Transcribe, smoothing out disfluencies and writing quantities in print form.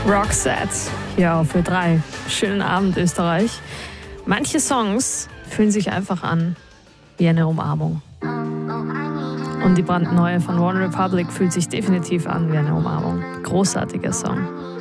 Roxette hier auf Ö3. Schönen Abend, Österreich. Manche Songs fühlen sich einfach an wie eine Umarmung. Und die brandneue von One Republic fühlt sich definitiv an wie eine Umarmung. Großartiger Song.